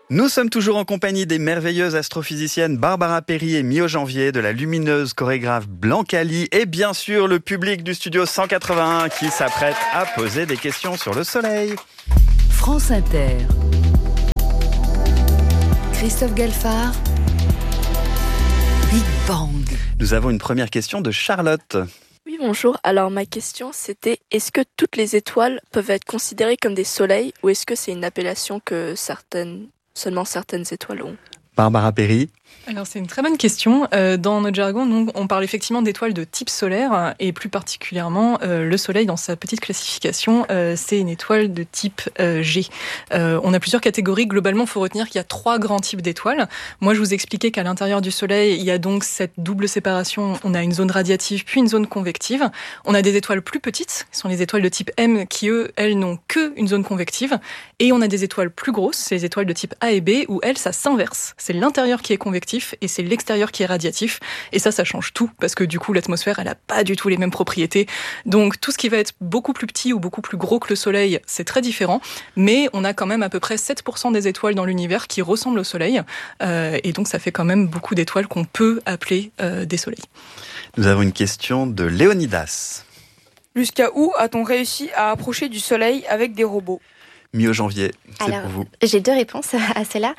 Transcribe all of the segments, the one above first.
Nous sommes toujours en compagnie des merveilleuses astrophysiciennes Barbara Perry et Mio Janvier, de la lumineuse chorégraphe Blancali et bien sûr le public du studio 181 qui s'apprête à poser des questions sur le soleil. France Inter. Christophe Galfard. Big Bang. Nous avons une première question de Charlotte. Oui, bonjour. Alors ma question c'était, est-ce que toutes les étoiles peuvent être considérées comme des soleils ou est-ce que c'est une appellation que seulement certaines étoiles ont? Barbara Perry. Alors c'est une très bonne question. Dans notre jargon, nous, on parle effectivement d'étoiles de type solaire et plus particulièrement le Soleil dans sa petite classification, c'est une étoile de type G. On a plusieurs catégories. Globalement, il faut retenir qu'il y a 3 grands types d'étoiles. Moi, je vous expliquais qu'à l'intérieur du Soleil, il y a donc cette double séparation. On a une zone radiative puis une zone convective. On a des étoiles plus petites, qui sont les étoiles de type M, qui elles n'ont qu'une zone convective. Et on a des étoiles plus grosses, c'est les étoiles de type A et B, où elles, ça s'inverse. C'est l'intérieur qui est convectif et c'est l'extérieur qui est radiatif. Et ça change tout, parce que du coup, l'atmosphère, elle n'a pas du tout les mêmes propriétés. Donc, tout ce qui va être beaucoup plus petit ou beaucoup plus gros que le Soleil, c'est très différent. Mais on a quand même à peu près 7% des étoiles dans l'univers qui ressemblent au Soleil. Et donc, ça fait quand même beaucoup d'étoiles qu'on peut appeler des soleils. Nous avons une question de Léonidas. Jusqu'à où a-t-on réussi à approcher du Soleil avec des robots ? Mio Janvier, c'est Alors, pour vous. J'ai 2 réponses à cela.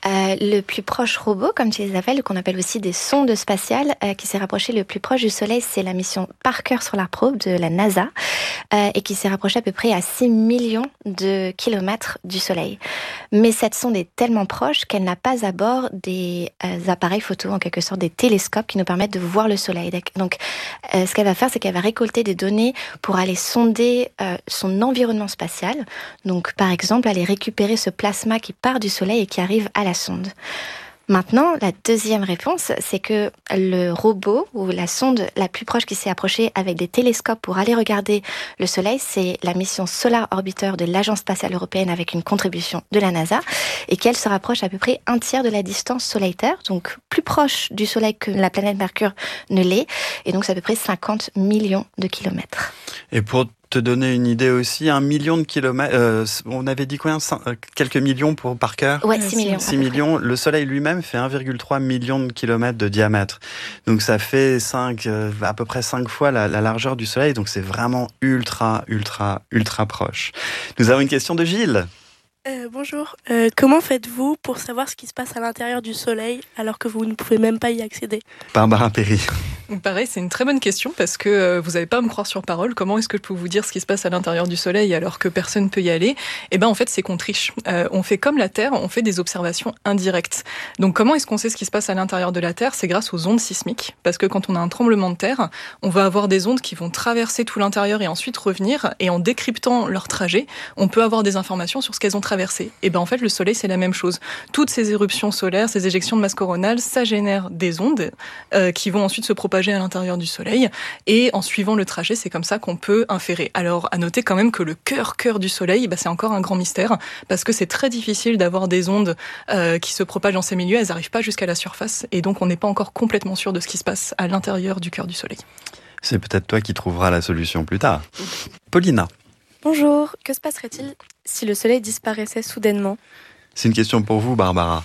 Le plus proche robot, comme tu les appelles, qu'on appelle aussi des sondes spatiales, qui s'est rapproché le plus proche du Soleil, c'est la mission Parker Solar Probe de la NASA, et qui s'est rapprochée à peu près à 6 millions de kilomètres du Soleil. Mais cette sonde est tellement proche qu'elle n'a pas à bord des appareils photo, en quelque sorte des télescopes qui nous permettent de voir le Soleil. Donc, ce qu'elle va faire, c'est qu'elle va récolter des données pour aller sonder son environnement spatial. Donc, par exemple, aller récupérer ce plasma qui part du Soleil et qui arrive à la sonde. Maintenant, la deuxième réponse, c'est que le robot ou la sonde la plus proche qui s'est approchée avec des télescopes pour aller regarder le Soleil, c'est la mission Solar Orbiter de l'Agence spatiale européenne avec une contribution de la NASA et qu'elle se rapproche à peu près 1/3 de la distance Soleil-Terre, donc plus proche du Soleil que la planète Mercure ne l'est, et donc c'est à peu près 50 millions de kilomètres. Et pour te donner une idée aussi, 1 million de kilomètres, on avait dit combien ? Quelques millions pour Parker ? Ouais, 6 millions. 6 millions. Le Soleil lui-même fait 1,3 million de kilomètres de diamètre. Donc ça fait à peu près 5 fois la largeur du Soleil. Donc c'est vraiment ultra proche. Nous avons une question de Gilles. Bonjour. Comment faites-vous pour savoir ce qui se passe à l'intérieur du Soleil alors que vous ne pouvez même pas y accéder? Barbara Perry. Pareil, c'est une très bonne question parce que vous n'allez pas à me croire sur parole. Comment est-ce que je peux vous dire ce qui se passe à l'intérieur du Soleil alors que personne ne peut y aller ? Eh ben, en fait, c'est qu'on triche. On fait comme la Terre, on fait des observations indirectes. Donc, comment est-ce qu'on sait ce qui se passe à l'intérieur de la Terre ? C'est grâce aux ondes sismiques. Parce que quand on a un tremblement de terre, on va avoir des ondes qui vont traverser tout l'intérieur et ensuite revenir. Et en décryptant leur trajet, on peut avoir des informations sur ce qu'elles ont traversé. Et ben, en fait, le Soleil, c'est la même chose. Toutes ces éruptions solaires, ces éjections de masse coronale, ça génère des ondes qui vont ensuite se propager à l'intérieur du Soleil, et en suivant le trajet, c'est comme ça qu'on peut inférer. Alors, à noter quand même que le cœur du Soleil, c'est encore un grand mystère, parce que c'est très difficile d'avoir des ondes qui se propagent dans ces milieux, elles n'arrivent pas jusqu'à la surface, et donc on n'est pas encore complètement sûr de ce qui se passe à l'intérieur du cœur du Soleil. C'est peut-être toi qui trouveras la solution plus tard. Paulina. Bonjour. Que se passerait-il si le Soleil disparaissait soudainement? C'est une question pour vous, Barbara.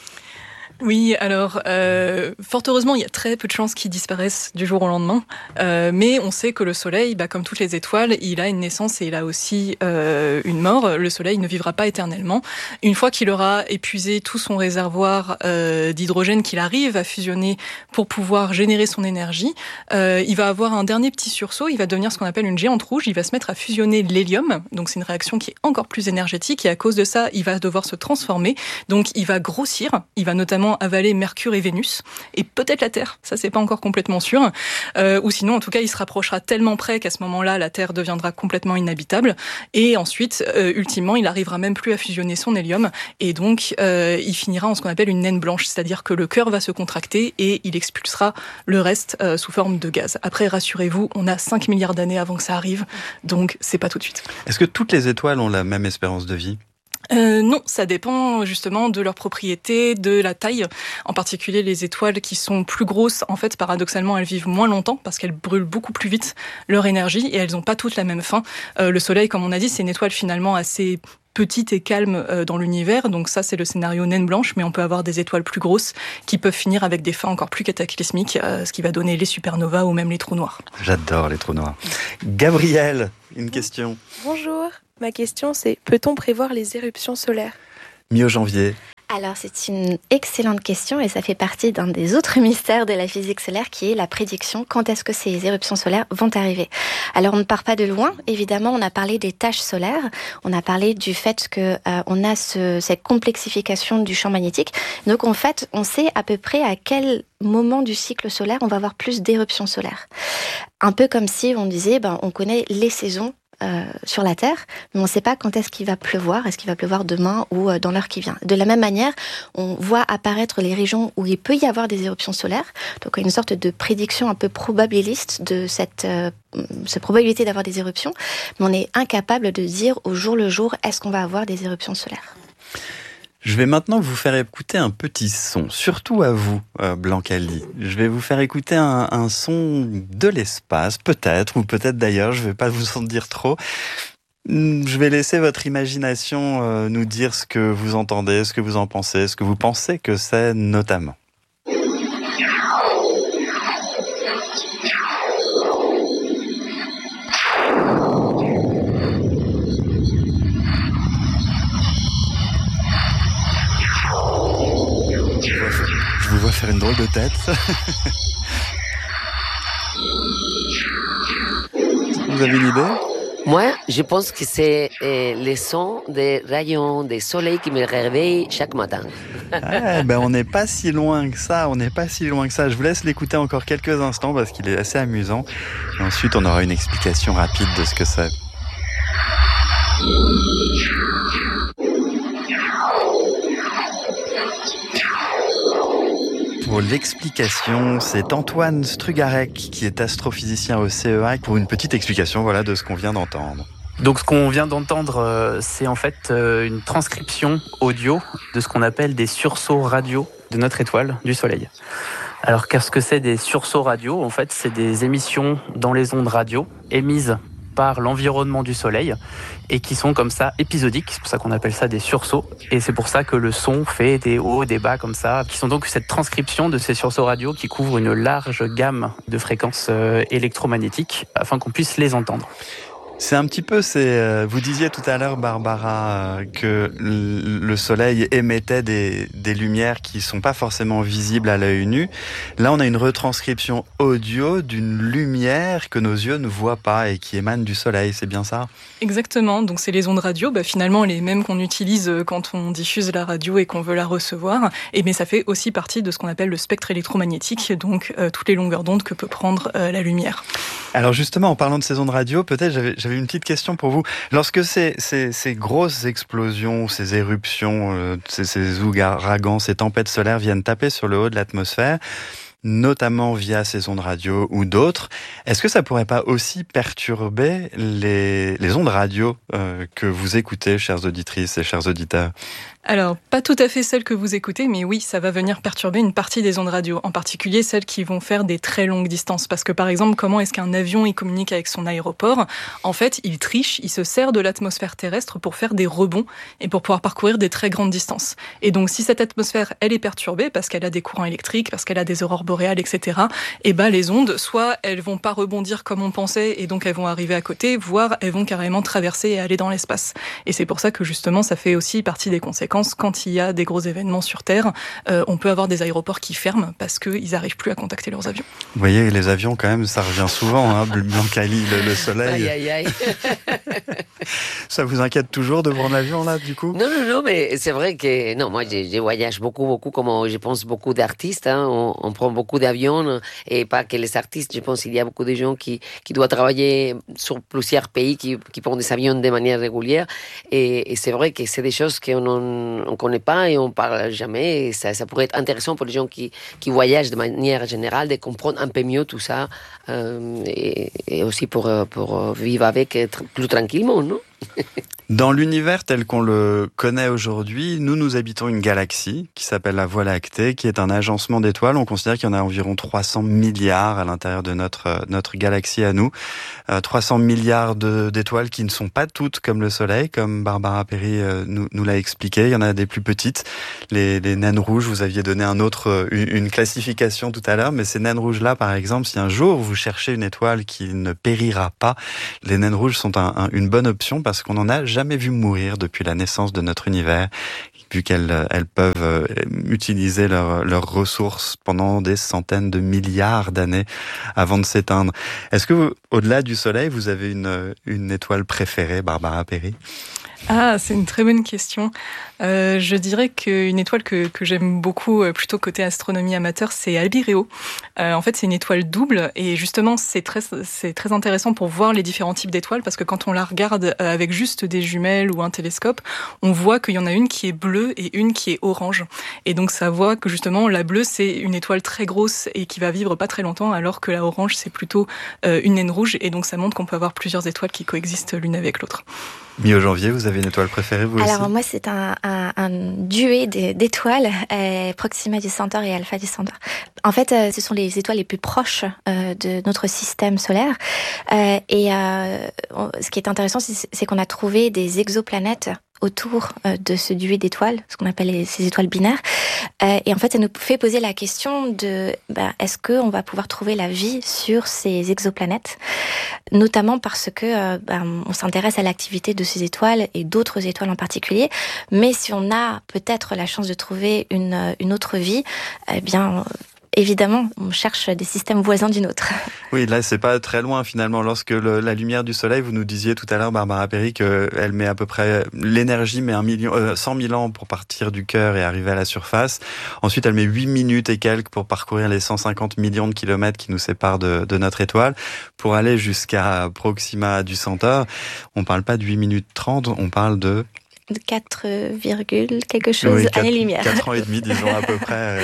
Oui, alors, fort heureusement, il y a très peu de chances qu'il disparaisse du jour au lendemain. Mais on sait que le Soleil, comme toutes les étoiles, il a une naissance et il a aussi une mort. Le Soleil ne vivra pas éternellement. Une fois qu'il aura épuisé tout son réservoir d'hydrogène qu'il arrive à fusionner pour pouvoir générer son énergie, il va avoir un dernier petit sursaut. Il va devenir ce qu'on appelle une géante rouge. Il va se mettre à fusionner l'hélium. Donc, c'est une réaction qui est encore plus énergétique. Et à cause de ça, il va devoir se transformer. Donc, il va grossir. Il va notamment avaler Mercure et Vénus, et peut-être la Terre, ça c'est pas encore complètement sûr, ou sinon en tout cas il se rapprochera tellement près qu'à ce moment-là la Terre deviendra complètement inhabitable, et ensuite ultimement il arrivera même plus à fusionner son hélium, et donc il finira en ce qu'on appelle une naine blanche, c'est-à-dire que le cœur va se contracter et il expulsera le reste sous forme de gaz. Après rassurez-vous, on a 5 milliards d'années avant que ça arrive, donc c'est pas tout de suite. Est-ce que toutes les étoiles ont la même espérance de vie ? Non, ça dépend justement de leur propriété, de la taille. En particulier, les étoiles qui sont plus grosses, en fait, paradoxalement, elles vivent moins longtemps parce qu'elles brûlent beaucoup plus vite leur énergie et elles n'ont pas toutes la même fin. Le Soleil, comme on a dit, c'est une étoile finalement assez petite et calme dans l'univers. Donc ça, c'est le scénario naine blanche, mais on peut avoir des étoiles plus grosses qui peuvent finir avec des fins encore plus cataclysmiques, ce qui va donner les supernovas ou même les trous noirs. J'adore les trous noirs. Gabrielle, une question. Bonjour, ma question c'est, peut-on prévoir les éruptions solaires ? Mi-janvier. Alors, c'est une excellente question et ça fait partie d'un des autres mystères de la physique solaire qui est la prédiction. Quand est-ce que ces éruptions solaires vont arriver ? Alors, on ne part pas de loin. Évidemment, on a parlé des taches solaires. On a parlé du fait que on a cette complexification du champ magnétique. Donc, en fait, on sait à peu près à quel moment du cycle solaire on va avoir plus d'éruptions solaires. Un peu comme si on disait, on connaît les saisons sur la Terre, mais on ne sait pas quand est-ce qu'il va pleuvoir. Est-ce qu'il va pleuvoir demain ou dans l'heure qui vient ? De la même manière, on voit apparaître les régions où il peut y avoir des éruptions solaires. Donc, il y a une sorte de prédiction un peu probabiliste de cette probabilité d'avoir des éruptions, mais on est incapable de dire au jour le jour est-ce qu'on va avoir des éruptions solaires. Je vais maintenant vous faire écouter un petit son, surtout à vous, Blancali. Je vais vous faire écouter un son de l'espace, peut-être, ou peut-être d'ailleurs, je ne vais pas vous en dire trop. Je vais laisser votre imagination nous dire ce que vous entendez, ce que vous en pensez, ce que vous pensez que c'est notamment. Je vous vois faire une drôle de tête. Vous avez une idée ? Moi, je pense que c'est les sons des rayons des soleils qui me réveillent chaque matin. On n'est pas si loin que ça, Je vous laisse l'écouter encore quelques instants parce qu'il est assez amusant. Et ensuite, on aura une explication rapide de ce que c'est. Pour l'explication, c'est Antoine Strugarec qui est astrophysicien au CEA pour une petite explication de ce qu'on vient d'entendre. Donc ce qu'on vient d'entendre, c'est en fait une transcription audio de ce qu'on appelle des sursauts radio de notre étoile, du Soleil. Alors qu'est-ce que c'est des sursauts radio ? En fait, c'est des émissions dans les ondes radio émises par l'environnement du Soleil et qui sont comme ça épisodiques, c'est pour ça qu'on appelle ça des sursauts, et c'est pour ça que le son fait des hauts, des bas comme ça, qui sont donc cette transcription de ces sursauts radio qui couvrent une large gamme de fréquences électromagnétiques afin qu'on puisse les entendre. C'est un petit peu, vous disiez tout à l'heure, Barbara, que le Soleil émettait des lumières qui sont pas forcément visibles à l'œil nu. Là, on a une retranscription audio d'une lumière que nos yeux ne voient pas et qui émane du Soleil, c'est bien ça ? Exactement, donc c'est les ondes radio, finalement les mêmes qu'on utilise quand on diffuse la radio et qu'on veut la recevoir, mais ça fait aussi partie de ce qu'on appelle le spectre électromagnétique, donc toutes les longueurs d'onde que peut prendre la lumière. Alors justement, en parlant de ces ondes radio, peut-être j'avais une petite question pour vous. Lorsque ces grosses explosions, ces éruptions, ces ouragans, ces tempêtes solaires viennent taper sur le haut de l'atmosphère, notamment via ces ondes radio ou d'autres, est-ce que ça pourrait pas aussi perturber les ondes radio que vous écoutez, chères auditrices et chers auditeurs ? Alors, pas tout à fait celles que vous écoutez, mais oui, ça va venir perturber une partie des ondes radio, en particulier celles qui vont faire des très longues distances. Parce que, par exemple, comment est-ce qu'un avion il communique avec son aéroport ? En fait, il triche, il se sert de l'atmosphère terrestre pour faire des rebonds et pour pouvoir parcourir des très grandes distances. Et donc, si cette atmosphère, elle est perturbée parce qu'elle a des courants électriques, parce qu'elle a des aurores boréales, etc., les ondes, soit elles vont pas rebondir comme on pensait et donc elles vont arriver à côté, voire elles vont carrément traverser et aller dans l'espace. Et c'est pour ça que, justement, ça fait aussi partie des conséquences. Quand il y a des gros événements sur Terre, on peut avoir des aéroports qui ferment parce qu'ils n'arrivent plus à contacter leurs avions. Vous voyez, les avions, quand même, ça revient souvent, Blancali, le Soleil. Aïe, aïe, aïe. Ça vous inquiète toujours de voir l'avion, là, du coup ? Non, mais c'est vrai que... Non, moi, je voyage beaucoup, comme je pense beaucoup d'artistes. On prend beaucoup d'avions, et pas que les artistes. Je pense qu'il y a beaucoup de gens qui doivent travailler sur plusieurs pays, qui prennent des avions de manière régulière. Et c'est vrai que c'est des choses qu'on ne connaît pas et on ne parle jamais. Et ça pourrait être intéressant pour les gens qui voyagent de manière générale, de comprendre un peu mieux tout ça, et aussi pour vivre avec plus tranquillement, non ? Dans l'univers tel qu'on le connaît aujourd'hui, nous habitons une galaxie qui s'appelle la Voie lactée, qui est un agencement d'étoiles. On considère qu'il y en a environ 300 milliards à l'intérieur de notre galaxie à nous. 300 milliards d'étoiles qui ne sont pas toutes comme le Soleil, comme Barbara Perry nous l'a expliqué. Il y en a des plus petites, les naines rouges. Vous aviez donné une classification tout à l'heure, mais ces naines rouges-là, par exemple, si un jour vous cherchez une étoile qui ne périra pas, les naines rouges sont une bonne option parce qu'on n'en a jamais vu mourir depuis la naissance de notre univers, vu qu'elles peuvent utiliser leurs ressources pendant des centaines de milliards d'années avant de s'éteindre. Est-ce que au-delà du Soleil, vous avez une étoile préférée, Barbara Perry ? C'est une très bonne question. Je dirais qu'une étoile que j'aime beaucoup, plutôt côté astronomie amateur, c'est Albireo. En fait, c'est une étoile double et justement, c'est très intéressant pour voir les différents types d'étoiles parce que quand on la regarde avec juste des jumelles ou un télescope, on voit qu'il y en a une qui est bleue et une qui est orange. Et donc, ça voit que justement, la bleue, c'est une étoile très grosse et qui va vivre pas très longtemps, alors que la orange, c'est plutôt une naine rouge. Et donc, ça montre qu'on peut avoir plusieurs étoiles qui coexistent l'une avec l'autre. Mi-janvier, vous avez une étoile préférée, vous aussi ? Alors moi, c'est un duet d'étoiles, Proxima du Centaure et Alpha du Centaure. En fait, ce sont les étoiles les plus proches de notre système solaire. Ce qui est intéressant, c'est qu'on a trouvé des exoplanètes autour de ce duet d'étoiles, ce qu'on appelle ces étoiles binaires. Et en fait, ça nous fait poser la question de est-ce qu'on va pouvoir trouver la vie sur ces exoplanètes, notamment parce que on s'intéresse à l'activité de ces étoiles et d'autres étoiles en particulier. Mais si on a peut-être la chance de trouver une autre vie, évidemment, on cherche des systèmes voisins du nôtre. Oui, là, c'est pas très loin finalement. Lorsque la lumière du Soleil, vous nous disiez tout à l'heure, Barbara Perry, qu'elle met à peu près l'énergie, met 100 000 ans pour partir du cœur et arriver à la surface. Ensuite, elle met 8 minutes et quelques pour parcourir les 150 millions de kilomètres qui nous séparent de notre étoile, pour aller jusqu'à Proxima du Centaure. On parle pas de 8 minutes 30, on parle de 4, quelque chose, années-lumière. 4 ans et demi, disons, à peu près.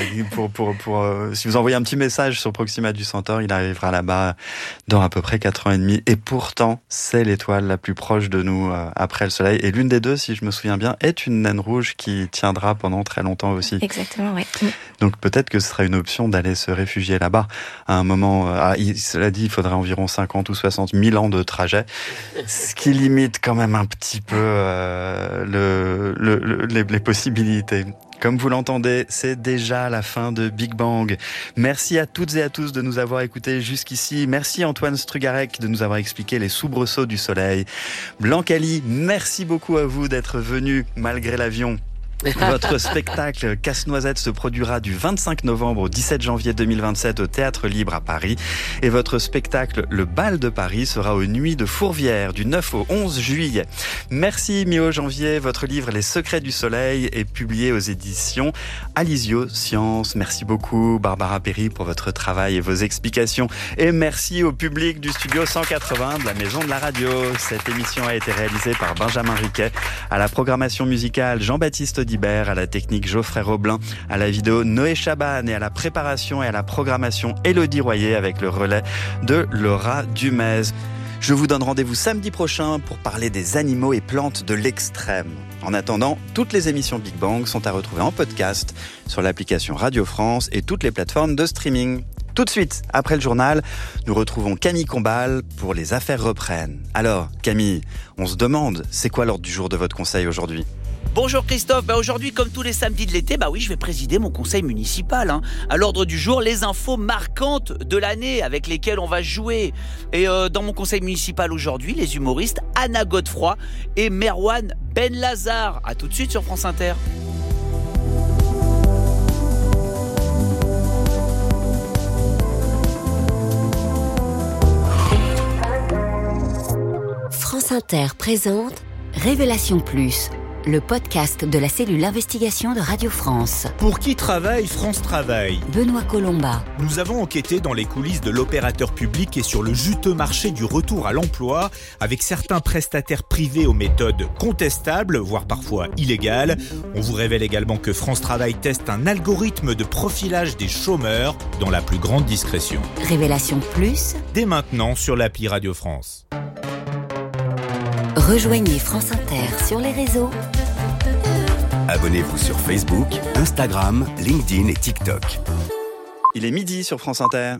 Si vous envoyez un petit message sur Proxima du Centaure, il arrivera là-bas dans à peu près 4 ans et demi. Et pourtant, c'est l'étoile la plus proche de nous après le Soleil. Et l'une des deux, si je me souviens bien, est une naine rouge qui tiendra pendant très longtemps aussi. Exactement, oui. Donc peut-être que ce sera une option d'aller se réfugier là-bas. À un moment, cela dit, il faudrait environ 50 ou 60 000 ans de trajet, ce qui limite quand même un petit peu les possibilités. Comme vous l'entendez, c'est déjà la fin de Big Bang. Merci à toutes et à tous de nous avoir écoutés jusqu'ici. Merci Antoine Strugarec de nous avoir expliqué les soubresauts du Soleil. Blanc-Cali, merci beaucoup à vous d'être venu malgré l'avion. Votre spectacle Casse-Noisette se produira du 25 novembre au 17 janvier 2027 au Théâtre Libre à Paris. Et votre spectacle Le Bal de Paris sera aux Nuits de Fourvière du 9 au 11 juillet. Merci mi-janvier. Votre livre Les Secrets du Soleil est publié aux éditions Alizio Sciences. Merci beaucoup Barbara Perry pour votre travail et vos explications. Et merci au public du Studio 180 de la Maison de la Radio. Cette émission a été réalisée par Benjamin Riquet. À la programmation musicale, Jean-Baptiste Audibert, à la technique Geoffrey Roblin, à la vidéo Noé Chaban et à la préparation et à la programmation Élodie Royer avec le relais de Laura Dumez. Je vous donne rendez-vous samedi prochain pour parler des animaux et plantes de l'extrême. En attendant, toutes les émissions Big Bang sont à retrouver en podcast sur l'application Radio France et toutes les plateformes de streaming. Tout de suite, après le journal, nous retrouvons Camille Combal pour Les Affaires reprennent. Alors, Camille, on se demande, c'est quoi l'ordre du jour de votre conseil aujourd'hui ? Bonjour Christophe, aujourd'hui comme tous les samedis de l'été, je vais présider mon conseil municipal. À l'ordre du jour, les infos marquantes de l'année avec lesquelles on va jouer. Et dans mon conseil municipal aujourd'hui, les humoristes Anna Godefroy et Merwan Benlazar. A tout de suite sur France Inter. France Inter présente Révélation Plus, le podcast de la cellule investigation de Radio France. Pour qui travaille France Travail ? Benoît Colomba. Nous avons enquêté dans les coulisses de l'opérateur public et sur le juteux marché du retour à l'emploi, avec certains prestataires privés aux méthodes contestables, voire parfois illégales. On vous révèle également que France Travail teste un algorithme de profilage des chômeurs dans la plus grande discrétion. Révélation Plus, dès maintenant sur l'appli Radio France. Rejoignez France Inter sur les réseaux. Abonnez-vous sur Facebook, Instagram, LinkedIn et TikTok. Il est midi sur France Inter.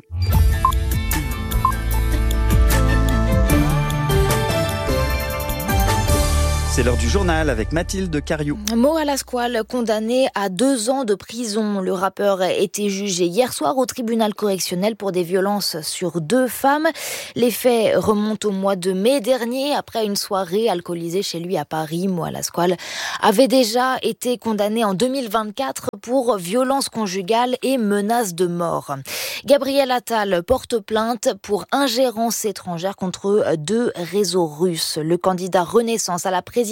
C'est l'heure du journal avec Mathilde Cariou. Maura Lasquale, condamné à 2 ans de prison. Le rappeur a été jugé hier soir au tribunal correctionnel pour des violences sur 2 femmes. Les faits remontent au mois de mai dernier. Après une soirée alcoolisée chez lui à Paris, Maura Lasquale avait déjà été condamné en 2024 pour violence conjugale et menace de mort. Gabriel Attal porte plainte pour ingérence étrangère contre 2 réseaux russes. Le candidat Renaissance à la présidentielle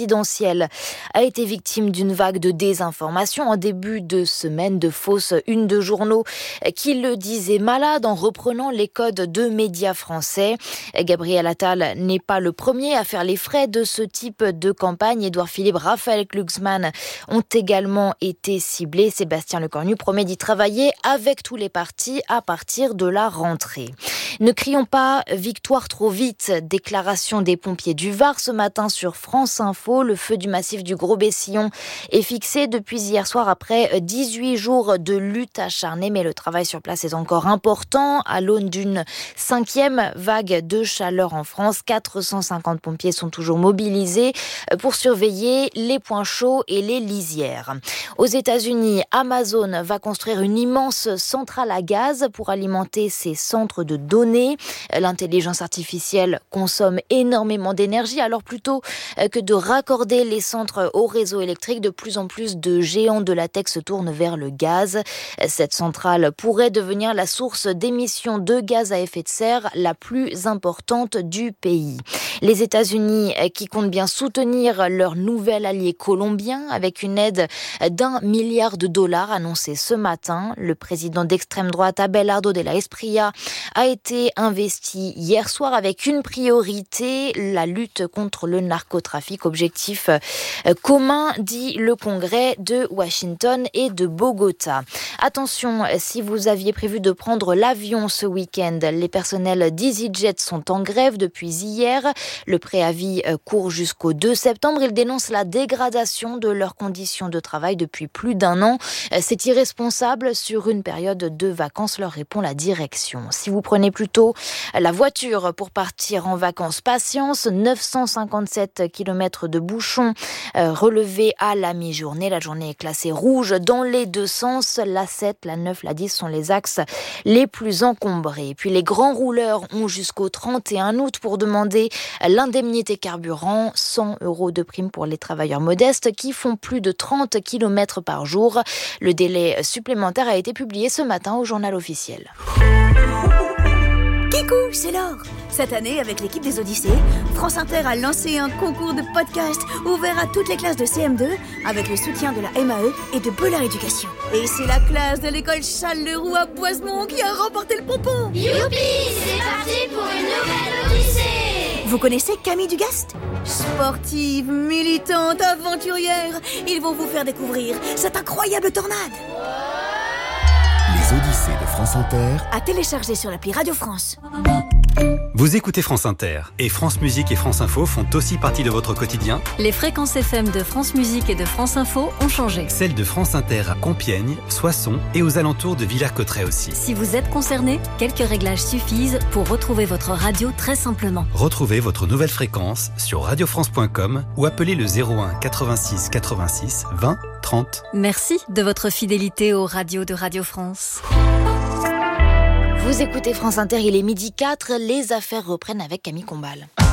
a été victime d'une vague de désinformation en début de semaine, de fausses unes de journaux qui le disaient malade en reprenant les codes de médias français. Gabriel Attal n'est pas le premier à faire les frais de ce type de campagne. Édouard Philippe, Raphaël Glucksmann ont également été ciblés. Sébastien Lecornu promet d'y travailler avec tous les partis à partir de la rentrée. Ne crions pas victoire trop vite. Déclaration des pompiers du Var ce matin sur France Info. Le feu du massif du Gros-Bessillon est fixé depuis hier soir après 18 jours de lutte acharnée. Mais le travail sur place est encore important. À l'aune d'une 5e vague de chaleur en France, 450 pompiers sont toujours mobilisés pour surveiller les points chauds et les lisières. Aux États-Unis, Amazon va construire une immense centrale à gaz pour alimenter ses centres de données. L'intelligence artificielle consomme énormément d'énergie, alors plutôt que de raccorder les centres au réseau électrique, de plus en plus de géants de la tech se tournent vers le gaz. Cette centrale pourrait devenir la source d'émissions de gaz à effet de serre la plus importante du pays. Les États-Unis qui comptent bien soutenir leur nouvel allié colombien avec une aide d'1 milliard de dollars annoncée ce matin. Le président d'extrême droite Abelardo de la Espriella a été investi hier soir avec une priorité, la lutte contre le narcotrafic. Objectif commun, dit le Congrès de Washington et de Bogota. Attention, si vous aviez prévu de prendre l'avion ce week-end, les personnels d'EasyJet sont en grève depuis hier. Le préavis court jusqu'au 2 septembre. Ils dénoncent la dégradation de leurs conditions de travail depuis plus d'1 an. C'est irresponsable sur une période de vacances, leur répond la direction. Si vous prenez plutôt la voiture pour partir en vacances, patience, 957 km de bouchons relevés à la mi-journée. La journée est classée rouge dans les 2 sens. La 7, la 9, la 10 sont les axes les plus encombrés. Puis les grands rouleurs ont jusqu'au 31 août pour demander l'indemnité carburant, 100 € de prime pour les travailleurs modestes qui font plus de 30 km par jour. Le délai supplémentaire a été publié ce matin au journal officiel. Kikou, c'est Laure. Cette année, avec l'équipe des Odyssées, France Inter a lancé un concours de podcast ouvert à toutes les classes de CM2 avec le soutien de la MAE et de Bollard Éducation. Et c'est la classe de l'école Charles-Leroux à Boisemont qui a remporté le pompon. Youpi, c'est parti pour une nouvelle Odyssée. Vous connaissez Camille Dugast ? Sportive, militante, aventurière, ils vont vous faire découvrir cette incroyable tornade. Les Odyssées de France Inter, à télécharger sur l'appli Radio France. Vous écoutez France Inter et France Musique et France Info font aussi partie de votre quotidien. Les fréquences FM de France Musique et de France Info ont changé. Celles de France Inter à Compiègne, Soissons et aux alentours de Villers-Cotterêts aussi. Si vous êtes concerné, quelques réglages suffisent pour retrouver votre radio très simplement. Retrouvez votre nouvelle fréquence sur radiofrance.com ou appelez le 01 86 86 20 30. Merci de votre fidélité aux radios de Radio France. Vous écoutez France Inter, il est 12h04, les affaires reprennent avec Camille Combal.